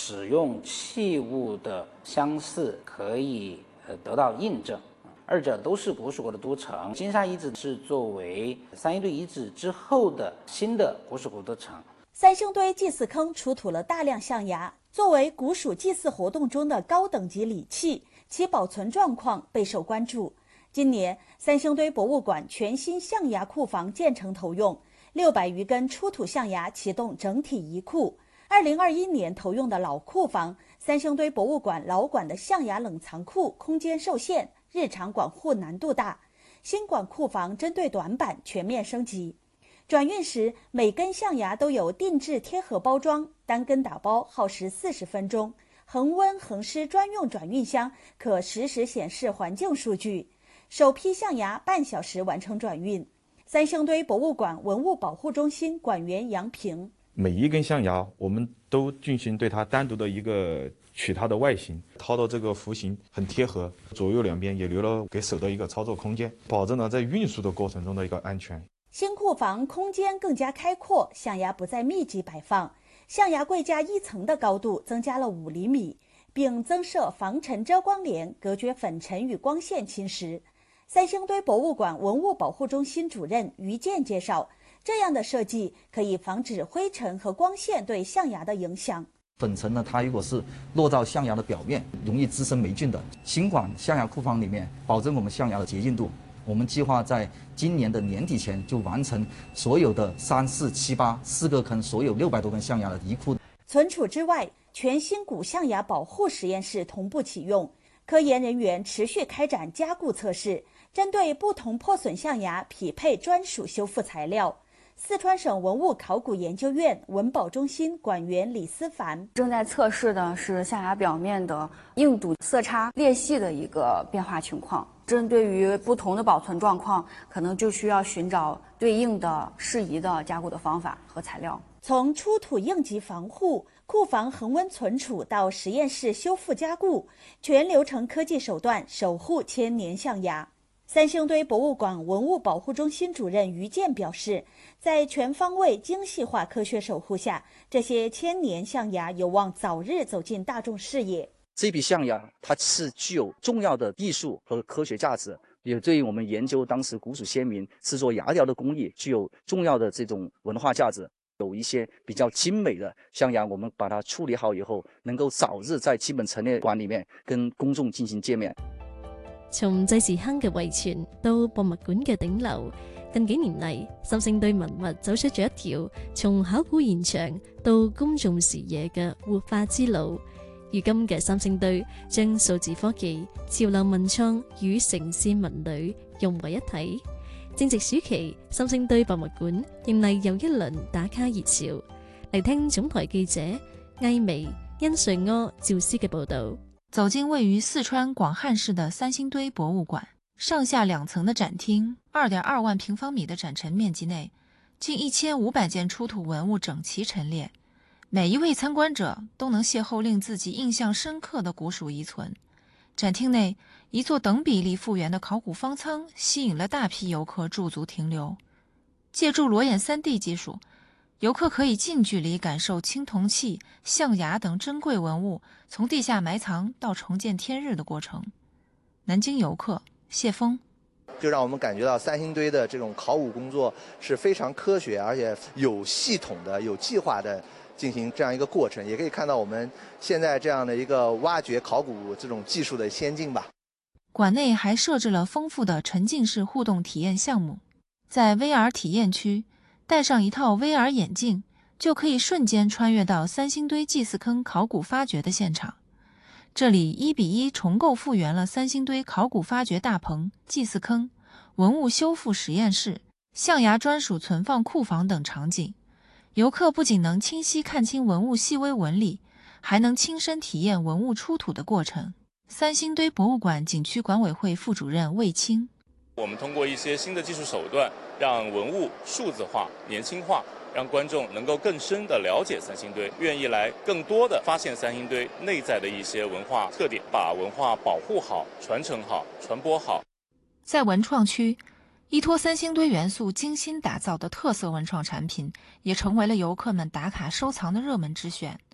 使用器物的相似可以得到印证。二者都是古蜀国的都城，金沙遗址是作为三星堆遗址之后的新的古蜀国都城。 三星堆祭祀坑出土了大量象牙，作为古蜀祭祀活动中的高等级礼器，其保存状况备受关注。今年，三星堆博物馆全新象牙库房建成投用，600余根出土象牙启动整体移库。2021年投用的老库房，三星堆博物馆老馆的象牙冷藏库空间受限，日常管护难度大。新馆库房针对短板全面升级。转运时，每根象牙都有定制贴盒包装，单根打包耗时40分钟。恒温恒湿专用转运箱可实时显示环境数据。首批象牙半小时完成转运。三星堆博物馆文物保护中心馆员杨平： 每一根象牙，我们都进行对它单独的一个取它的外形，掏到这个弧形很贴合，左右两边也留了给手的一个操作空间，保证了在运输的过程中的一个安全。 新库房空间更加开阔，象牙不再密集摆放，象牙柜架一层的高度增加了5厘米，并增设防尘遮光帘，隔绝粉尘与光线侵蚀。三星堆博物馆文物保护中心主任于健介绍，这样的设计可以防止灰尘和光线对象牙的影响。 粉尘呢，它如果是落到象牙的表面，容易滋生霉菌的。新馆象牙库房里面，保证我们象牙的洁净度。我们计划在今年的年底前就完成所有的3、4、7、8 4个坑，所有600多根象牙的移库。 存储之外，全新古象牙保护实验室同步启用，科研人员持续开展加固测试，针对不同破损象牙匹配专属修复材料。四川省文物考古研究院文保中心馆员李思凡： 正在测试的是象牙表面的硬度、色差、裂隙的一个变化情况。针对于不同的保存状况，可能就需要寻找对应的适宜的加固的方法和材料。 从出土应急防护、库房恒温存储到实验室修复加固，全流程科技手段守护千年象牙。三星堆博物馆文物保护中心主任于健表示，在全方位精细化科学守护下，这些千年象牙有望早日走进大众视野。 这批象牙它是具有重要的艺术和科学价值，也对于我们研究当时古蜀先民制作牙雕的工艺具有重要的这种文化价值。有一些比较精美的象牙，我们把它处理好以后，能够早日在基本陈列馆里面跟公众进行见面。 從祭祀坑嘅遺傳到博物館嘅頂樓，近幾年嚟，三星堆文物走出咗一條從考古現場到公眾視野嘅活化之路。如今嘅三星堆將數字科技、潮流文創與城市文旅融為一體。正值暑期，三星堆博物館迎嚟又一輪打卡熱潮。嚟聽總台記者艾薇、殷瑞柯、趙思嘅報導。 走进位于四川广汉市的三星堆博物馆，上下2层的展厅，2.2万平方米的展陈面积内，近1500件出土文物整齐陈列，每一位参观者都能邂逅令自己印象深刻的古蜀遗存。展厅内，一座等比例复原的考古方舱吸引了大批游客驻足停留。借助裸眼3D 技术，游客可以近距离感受青铜器、象牙等珍贵文物从地下埋藏到重见天日的过程。南京游客谢峰就让我们感觉到三星堆的这种考古工作是非常科学，而且有系统的、有计划的进行这样一个过程，也可以看到我们现在这样的一个挖掘考古这种技术的先进吧。 馆内还设置了丰富的沉浸式互动体验项目，在 VR 体验区戴上一套 VR 眼镜，就可以瞬间穿越到三星堆祭祀坑考古发掘的现场。这里1:1重构复原了三星堆考古发掘大棚、祭祀坑、文物修复实验室、象牙专属存放库房等场景。游客不仅能清晰看清文物细微纹理，还能亲身体验文物出土的过程。三星堆博物馆景区管委会副主任魏青： 我们通过一些新的技术手段，让文物数字化、年轻化，让观众能够更深地了解三星堆，愿意来更多地发现三星堆内在的一些文化特点，把文化保护好、传承好、传播好。 在文创区，依托三星堆元素精心打造的特色文创产品，也成为了游客们打卡收藏的热门之选。